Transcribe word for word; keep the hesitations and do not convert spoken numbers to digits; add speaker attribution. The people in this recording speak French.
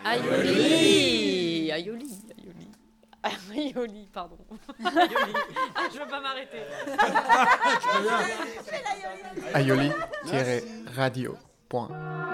Speaker 1: Aioli. Aioli. Aioli. Aioli, pardon. Aioli. Ah, je veux pas m'arrêter.
Speaker 2: aioli tiret radio point